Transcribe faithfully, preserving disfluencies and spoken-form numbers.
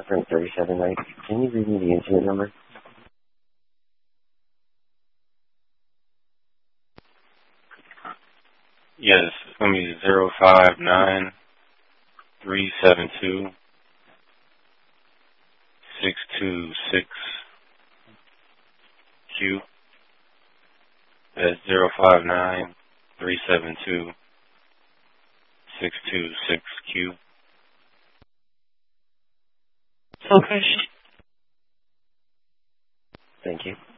Print thirty-seven Nights. Can you read me the incident number? Yes, it's going to be zero five nine three seven two six two six Q. That's zero five nine three seven two six two six Q. Okay. Thank you.